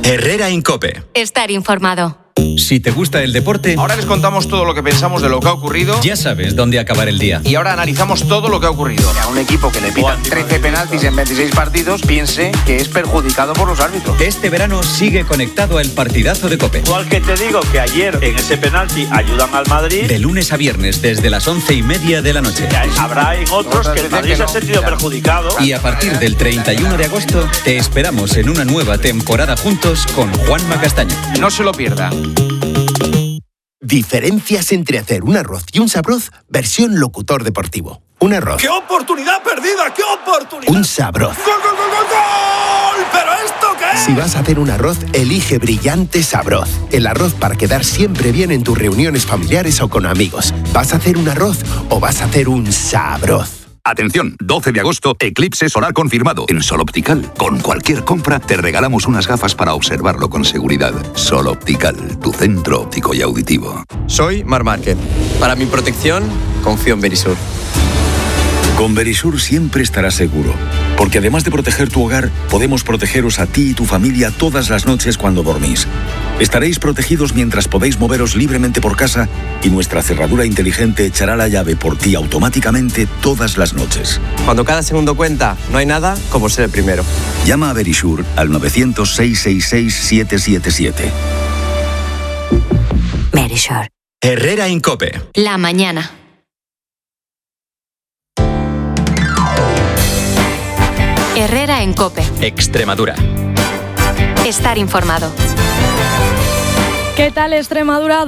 Herrera en COPE. Estar informado. Si te gusta el deporte, ahora les contamos todo lo que pensamos de lo que ha ocurrido. Ya sabes dónde acabar el día. Y ahora analizamos todo lo que ha ocurrido. A un equipo que le pitan 13 penaltis en 26 partidos, piense que es perjudicado por los árbitros. Este verano sigue conectado al partidazo de COPE. Igual que te digo que ayer en ese penalti ayudan al Madrid. De lunes a viernes desde las 11:30 de la noche. Habrá en otros que el Madrid se ha sentido perjudicado. Y a partir del 31 de agosto te esperamos en una nueva temporada juntos con Juanma Castaño. No se lo pierda. Diferencias entre hacer un arroz y un sabroz, versión locutor deportivo. Un arroz. ¡Qué oportunidad perdida! ¡Qué oportunidad! Un sabroz. ¡Gol, gol, gol, gol, gol! ¿Pero esto qué es? Si vas a hacer un arroz, elige Brillante Sabroz. El arroz para quedar siempre bien en tus reuniones familiares o con amigos. ¿Vas a hacer un arroz o vas a hacer un sabroz? Atención, 12 de agosto, eclipse solar confirmado en Sol Optical. Con cualquier compra te regalamos unas gafas para observarlo con seguridad. Sol Optical, tu centro óptico y auditivo. Soy Marc Márquez. Para mi protección, confío en Verisur. Con Verisur siempre estarás seguro, porque además de proteger tu hogar, podemos protegeros a ti y tu familia todas las noches cuando dormís. Estaréis protegidos mientras podéis moveros libremente por casa y nuestra cerradura inteligente echará la llave por ti automáticamente todas las noches. Cuando cada segundo cuenta, no hay nada como ser el primero. Llama a Verisur al 900-666-777. Verisur. Herrera en COPE. La mañana. Herrera en COPE. Extremadura. Estar informado. ¿Qué tal Extremadura?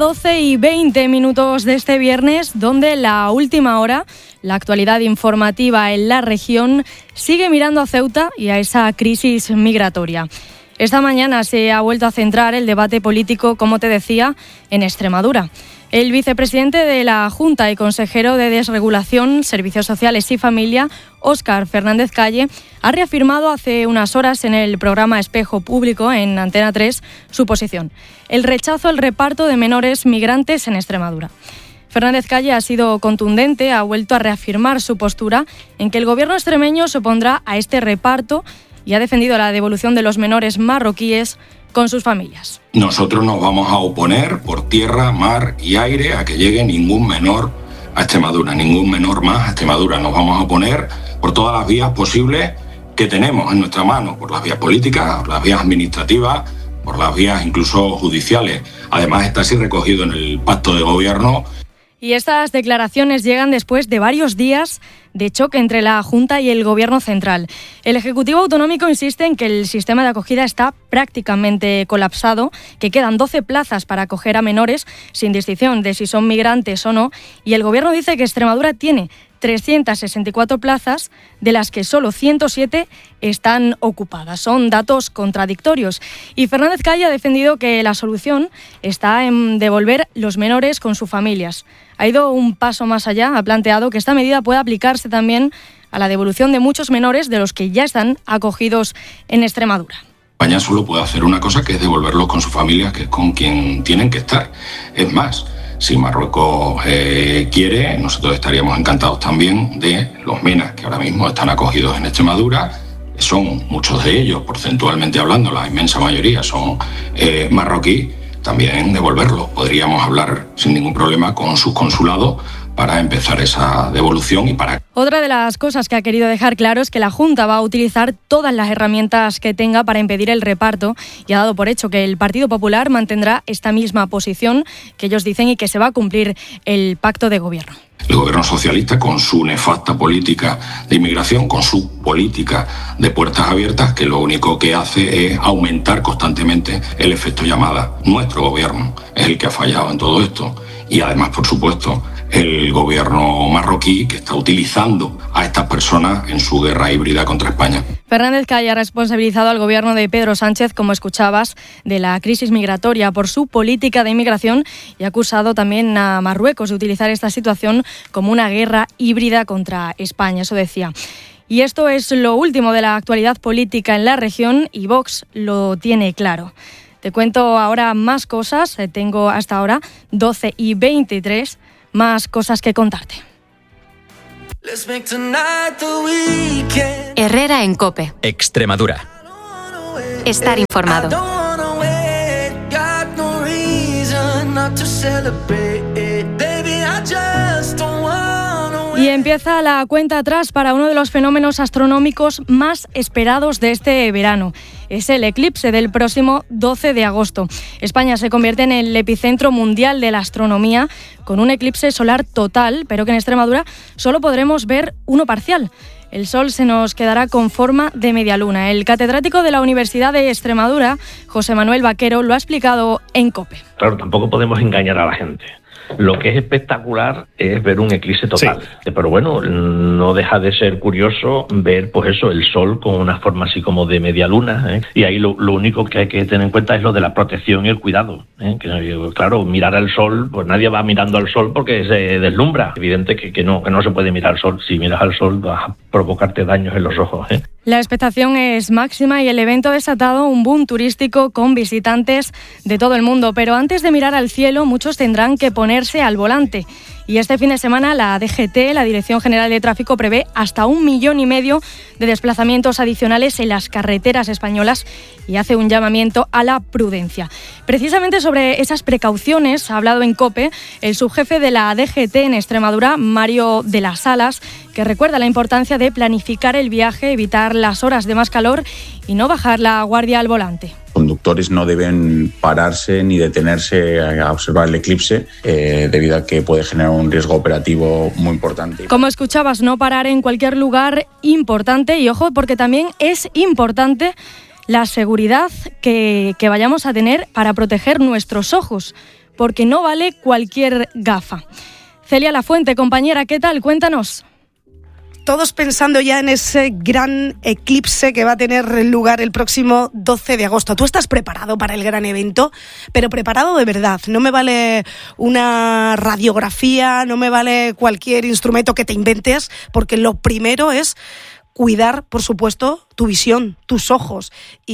12:20 de este viernes, donde la última hora, la actualidad informativa en la región, sigue mirando a Ceuta y a esa crisis migratoria. Esta mañana se ha vuelto a centrar el debate político, como te decía, en Extremadura. El vicepresidente de la Junta y consejero de Desregulación, Servicios Sociales y Familia, Óscar Fernández Calle, ha reafirmado hace unas horas en el programa Espejo Público en Antena 3 su posición: el rechazo al reparto de menores migrantes en Extremadura. Fernández Calle ha sido contundente, ha vuelto a reafirmar su postura en que el gobierno extremeño se opondrá a este reparto y ha defendido la devolución de los menores marroquíes con sus familias. Nosotros nos vamos a oponer por tierra, mar y aire a que llegue ningún menor a Extremadura, ningún menor más a Extremadura. Nos vamos a oponer por todas las vías posibles que tenemos en nuestra mano, por las vías políticas, por las vías administrativas, por las vías incluso judiciales. Además está así recogido en el pacto de gobierno. Y estas declaraciones llegan después de varios días de choque entre la Junta y el Gobierno central. El Ejecutivo Autonómico insiste en que el sistema de acogida está prácticamente colapsado, que quedan 12 plazas para acoger a menores sin distinción de si son migrantes o no, y el Gobierno dice que Extremadura tiene 364 plazas, de las que solo 107 están ocupadas. Son datos contradictorios. Y Fernández Calle ha defendido que la solución está en devolver los menores con sus familias. Ha ido un paso más allá, ha planteado que esta medida puede aplicarse también a la devolución de muchos menores de los que ya están acogidos en Extremadura. España solo puede hacer una cosa, que es devolverlos con sus familias, que es con quien tienen que estar. Es más, si Marruecos quiere, nosotros estaríamos encantados también de los MENAs que ahora mismo están acogidos en Extremadura. Son muchos de ellos, porcentualmente hablando, la inmensa mayoría son marroquíes, también devolverlos. Podríamos hablar sin ningún problema con sus consulados para empezar esa devolución y para... Otra de las cosas que ha querido dejar claro es que la Junta va a utilizar todas las herramientas que tenga para impedir el reparto y ha dado por hecho que el Partido Popular mantendrá esta misma posición que ellos dicen y que se va a cumplir el pacto de gobierno. El gobierno socialista, con su nefasta política de inmigración, con su política de puertas abiertas, que lo único que hace es aumentar constantemente el efecto llamada. Nuestro gobierno es el que ha fallado en todo esto. Y además, por supuesto, el gobierno marroquí, que está utilizando a estas personas en su guerra híbrida contra España. Fernández Calle ha responsabilizado al gobierno de Pedro Sánchez, como escuchabas, de la crisis migratoria por su política de inmigración y ha acusado también a Marruecos de utilizar esta situación como una guerra híbrida contra España, eso decía. Y esto es lo último de la actualidad política en la región y Vox lo tiene claro. Te cuento ahora más cosas, tengo hasta ahora 12:23, más cosas que contarte. Herrera en COPE. Extremadura. Estar informado. Y empieza la cuenta atrás para uno de los fenómenos astronómicos más esperados de este verano. Es el eclipse del próximo 12 de agosto. España se convierte en el epicentro mundial de la astronomía con un eclipse solar total, pero que en Extremadura solo podremos ver uno parcial. El Sol se nos quedará con forma de media luna. El catedrático de la Universidad de Extremadura, José Manuel Vaquero, lo ha explicado en COPE. Claro, tampoco podemos engañar a la gente. Lo que es espectacular es ver un eclipse total. Sí. Pero bueno, no deja de ser curioso ver, pues eso, el Sol con una forma así como de media luna, ¿eh? Y ahí lo único que hay que tener en cuenta es lo de la protección y el cuidado, ¿eh? Que, claro, mirar al Sol, pues nadie va mirando al Sol porque se deslumbra. Evidente que no se puede mirar al Sol. Si miras al Sol vas a provocarte daños en los ojos, ¿eh? La expectación es máxima y el evento ha desatado un boom turístico con visitantes de todo el mundo. Pero antes de mirar al cielo, muchos tendrán que ponerse al volante. Y este fin de semana la DGT, la Dirección General de Tráfico, prevé hasta 1,5 millones de desplazamientos adicionales en las carreteras españolas y hace un llamamiento a la prudencia. Precisamente sobre esas precauciones ha hablado en COPE el subjefe de la DGT en Extremadura, Mario de las Alas, que recuerda la importancia de planificar el viaje, evitar las horas de más calor y no bajar la guardia al volante. Conductores no deben pararse ni detenerse a observar el eclipse debido a que puede generar un riesgo operativo muy importante. Como escuchabas, no parar en cualquier lugar importante y ojo, porque también es importante la seguridad que vayamos a tener para proteger nuestros ojos, porque no vale cualquier gafa. Celia Lafuente, compañera, ¿qué tal? Cuéntanos. Todos pensando ya en ese gran eclipse que va a tener lugar el próximo 12 de agosto. Tú estás preparado para el gran evento, pero preparado de verdad. No me vale una radiografía, no me vale cualquier instrumento que te inventes, porque lo primero es cuidar, por supuesto, tu visión, tus ojos,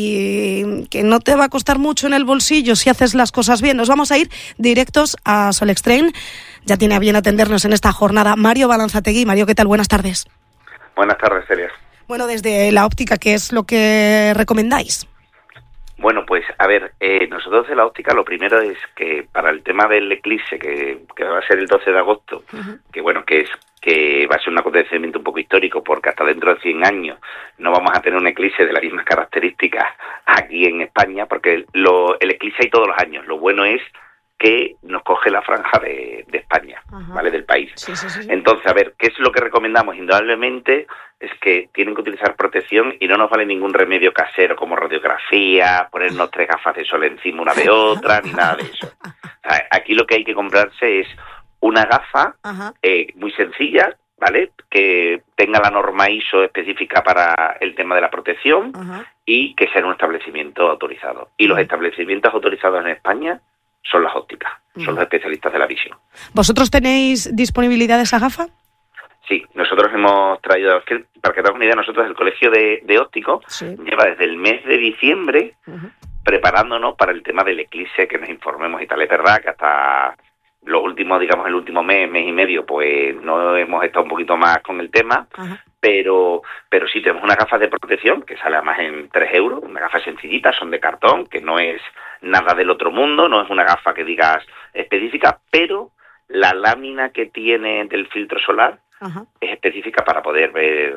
y que no te va a costar mucho en el bolsillo si haces las cosas bien. Nos vamos a ir directos a Solextrain. Ya tiene a bien atendernos en esta jornada Mario Balanzategui. Mario, ¿qué tal? Buenas tardes. Buenas tardes, Celia. Bueno, desde la óptica, ¿qué es lo que recomendáis? Bueno, pues a ver, nosotros de la óptica lo primero es que para el tema del eclipse, que va a ser el 12 de agosto, que bueno, que va a ser un acontecimiento un poco histórico porque hasta dentro de 100 años no vamos a tener un eclipse de las mismas características aquí en España, porque el eclipse hay todos los años. Lo bueno es que nos coge la franja de España, ¿vale? Del país. Sí. Entonces, a ver, ¿qué es lo que recomendamos? Indudablemente es que tienen que utilizar protección y no nos vale ningún remedio casero como radiografía, ponernos 3 gafas de sol encima una de otra, ni nada de eso. O sea, aquí lo que hay que comprarse es una gafa muy sencilla, ¿vale? Que tenga la norma ISO específica para el tema de la protección y que sea un establecimiento autorizado. Y los establecimientos autorizados en España son las ópticas, son los especialistas de la visión. ¿Vosotros tenéis disponibilidad de esa gafa? Sí, nosotros hemos traído, para que te hagas una idea, nosotros el Colegio de Ópticos lleva desde el mes de diciembre preparándonos para el tema del eclipse, que nos informemos y tal. Es verdad que hasta los últimos, digamos, el último mes y medio, pues no hemos estado un poquito más con el tema, pero sí tenemos una gafa de protección que sale además en 3 euros, una gafa sencillita, son de cartón, que no es nada del otro mundo, no es una gafa que digas específica, pero la lámina que tiene del filtro solar es específica para poder ver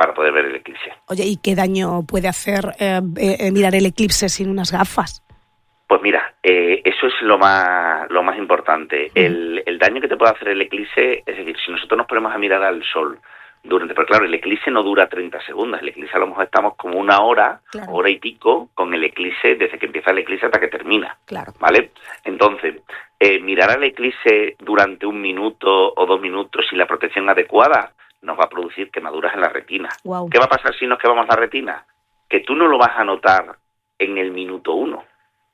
el eclipse. Oye, ¿y qué daño puede hacer mirar el eclipse sin unas gafas? Pues mira, eso es lo más importante. El daño que te puede hacer el eclipse, es decir, si nosotros nos ponemos a mirar al sol pero claro, el eclipse no dura 30 segundos, el eclipse a lo mejor estamos como una hora, hora y pico, con el eclipse desde que empieza el eclipse hasta que termina, ¿vale? Entonces, mirar al eclipse durante 1 minuto o 2 minutos sin la protección adecuada nos va a producir quemaduras en la retina. Wow. ¿Qué va a pasar si nos quemamos la retina? Que tú no lo vas a notar en el minuto 1.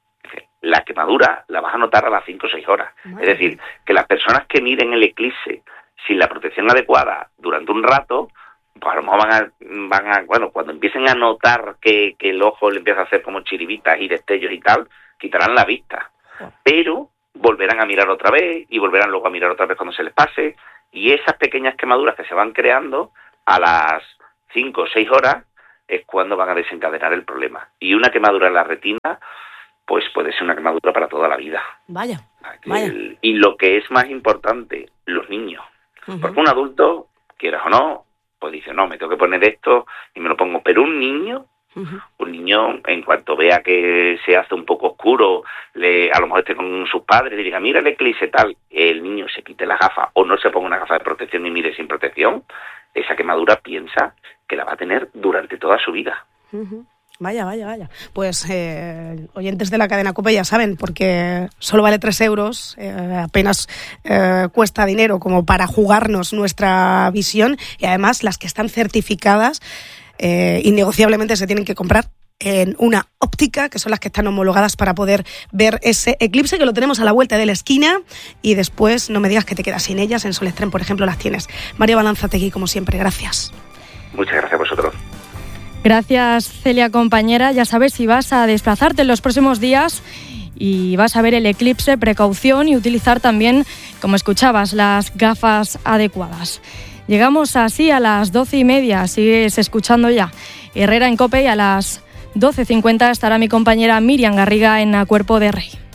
La quemadura la vas a notar a las 5 o 6 horas. Es decir, que las personas que miren el eclipse sin la protección adecuada durante un rato, pues a lo mejor bueno, cuando empiecen a notar que el ojo le empieza a hacer como chiribitas y destellos y tal, quitarán la vista. Pero volverán a mirar otra vez y volverán luego a mirar otra vez cuando se les pase, y esas pequeñas quemaduras que se van creando a las 5 o 6 horas es cuando van a desencadenar el problema. Y una quemadura en la retina, pues puede ser una quemadura para toda la vida. Vaya. Y lo que es más importante, los niños. Porque un adulto, quieras o no, pues dice, no, me tengo que poner esto y me lo pongo. Pero un niño, en cuanto vea que se hace un poco oscuro, a lo mejor esté con sus padres y diga, mira el eclipse tal, el niño se quite la gafa o no se ponga una gafa de protección y mire sin protección, esa quemadura piensa que la va a tener durante toda su vida. Vaya. Pues oyentes de la cadena COPE ya saben, porque solo vale 3 euros, apenas cuesta dinero como para jugarnos nuestra visión, y además las que están certificadas innegociablemente se tienen que comprar en una óptica, que son las que están homologadas para poder ver ese eclipse, que lo tenemos a la vuelta de la esquina, y después no me digas que te quedas sin ellas. En Solestrem, por ejemplo, las tienes. María Balanzategui, como siempre, gracias. Muchas gracias a vosotros. Gracias, Celia, compañera. Ya sabes, si vas a desplazarte en los próximos días y vas a ver el eclipse, precaución y utilizar también, como escuchabas, las gafas adecuadas. Llegamos así a las 12:30, sigues escuchando ya Herrera en COPE, y a las 12:50 estará mi compañera Miriam Garriga en A Cuerpo de Rey.